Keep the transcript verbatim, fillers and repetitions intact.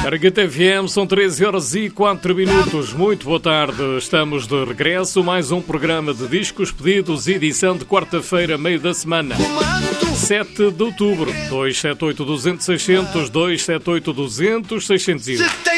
Aragata F M, são treze horas e quatro minutos. Muito boa tarde, estamos de regresso. Mais um programa de discos pedidos, edição de quarta-feira, meio da semana, sete de outubro. dois sete oito, duzentos, seiscentos, dois sete oito, duzentos, seiscentos e um.